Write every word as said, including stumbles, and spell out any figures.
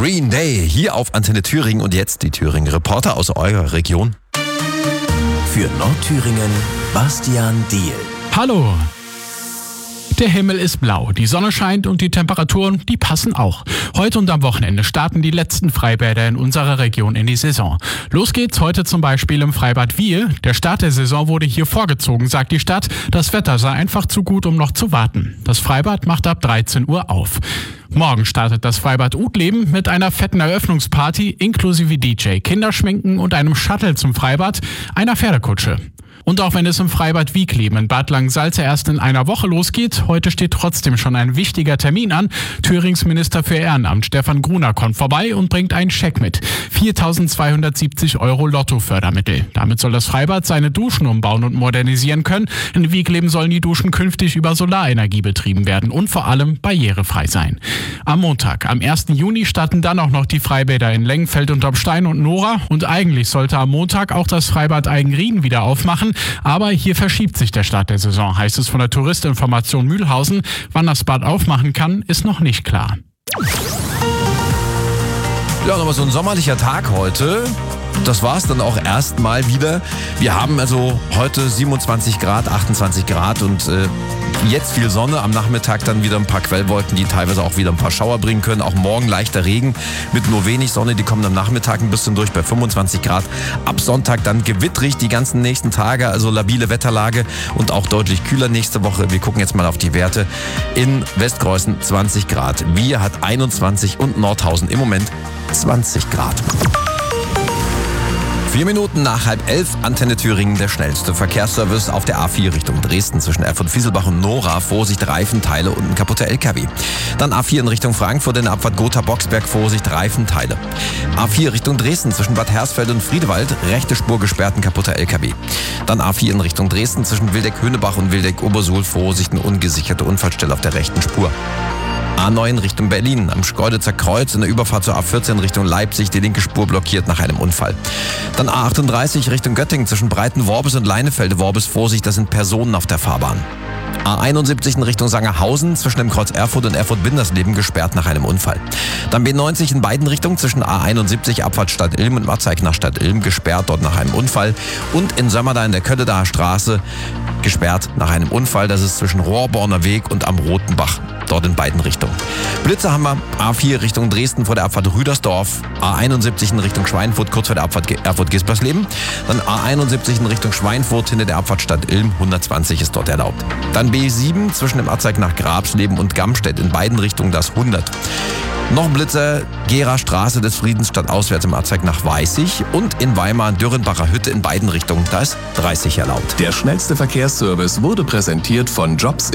Green Day hier auf Antenne Thüringen und jetzt die Thüringen Reporter aus eurer Region. Für Nordthüringen Bastian Diehl. Hallo! Der Himmel ist blau, die Sonne scheint und die Temperaturen, die passen auch. Heute und am Wochenende starten die letzten Freibäder in unserer Region in die Saison. Los geht's heute zum Beispiel im Freibad Wiehe. Der Start der Saison wurde hier vorgezogen, sagt die Stadt. Das Wetter sei einfach zu gut, um noch zu warten. Das Freibad macht ab dreizehn Uhr auf. Morgen startet das Freibad Utleben mit einer fetten Eröffnungsparty inklusive D J, Kinderschminken und einem Shuttle zum Freibad, einer Pferdekutsche. Und auch wenn es im Freibad Wiegleben in Bad Langensalza erst in einer Woche losgeht, heute steht trotzdem schon ein wichtiger Termin an. Thürings Minister für Ehrenamt Stefan Gruner kommt vorbei und bringt einen Scheck mit. viertausendzweihundertsiebzig Euro Lottofördermittel. Damit soll das Freibad seine Duschen umbauen und modernisieren können. In Wiegleben sollen die Duschen künftig über Solarenergie betrieben werden und vor allem barrierefrei sein. Am Montag, am ersten Juni, starten dann auch noch die Freibäder in Lengenfeld und Obstein und Nora. Und eigentlich sollte am Montag auch das Freibad Eigenrieden wieder aufmachen. Aber hier verschiebt sich der Start der Saison, heißt es von der Touristinformation Mühlhausen. Wann das Bad aufmachen kann, ist noch nicht klar. Ja, nochmal so ein sommerlicher Tag heute. Das war's dann auch erstmal wieder. Wir haben also heute siebenundzwanzig Grad, achtundzwanzig Grad und äh, jetzt viel Sonne. Am Nachmittag dann wieder ein paar Quellwolken, die teilweise auch wieder ein paar Schauer bringen können. Auch morgen leichter Regen mit nur wenig Sonne. Die kommen am Nachmittag ein bisschen durch bei fünfundzwanzig Grad. Ab Sonntag dann gewittrig die ganzen nächsten Tage. Also labile Wetterlage und auch deutlich kühler nächste Woche. Wir gucken jetzt mal auf die Werte. In Westpreußen zwanzig Grad. Wiehe hat einundzwanzig und Nordhausen im Moment zwanzig Grad. Vier Minuten nach halb elf, Antenne Thüringen, der schnellste Verkehrsservice auf der A vier Richtung Dresden zwischen Erfurt-Fieselbach und Nora. Vorsicht, Reifenteile und ein kaputter L K W. Dann A vier in Richtung Frankfurt in der Abfahrt Gotha-Boxberg, Vorsicht, Reifenteile. A vier Richtung Dresden zwischen Bad Hersfeld und Friedewald, rechte Spur gesperrt, ein kaputter L K W. Dann A vier in Richtung Dresden zwischen Wildeck-Höhnebach und Wildeck-Obersuhl, Vorsicht, eine ungesicherte Unfallstelle auf der rechten Spur. A neun Richtung Berlin, am Schkeuditzer Kreuz in der Überfahrt zur A vierzehn Richtung Leipzig, die linke Spur blockiert nach einem Unfall. Dann A achtunddreißig Richtung Göttingen zwischen Breitenworbis und Leinefelde-Worbis, Vorsicht, das sind Personen auf der Fahrbahn. A einundsiebzig in Richtung Sangerhausen zwischen dem Kreuz Erfurt und Erfurt-Bindersleben gesperrt nach einem Unfall. Dann B neunzig in beiden Richtungen zwischen A einundsiebzig Abfahrt Stadt Ilm und Matzeig nach Stadt Ilm gesperrt, dort nach einem Unfall. Und in Sömmerda in der Kölledaer Straße gesperrt nach einem Unfall, das ist zwischen Rohrborner Weg und am Rotenbach. Dort in beiden Richtungen. Blitze haben wir A vier Richtung Dresden vor der Abfahrt Rüdersdorf, A einundsiebzig in Richtung Schweinfurt kurz vor der Abfahrt Erfurt-Gispersleben, dann A einundsiebzig in Richtung Schweinfurt hinter der Abfahrt Stadt Ilm, hundertzwanzig ist dort erlaubt. Dann B sieben zwischen dem Abzweig nach Grabsleben und Gamstedt in beiden Richtungen das hundert. Noch Blitzer, Gera Straße des Friedens statt auswärts im Abzweig nach Weißig und in Weimar Dürrenbacher Hütte in beiden Richtungen, da ist dreißig erlaubt. Der schnellste Verkehrsservice wurde präsentiert von Jobs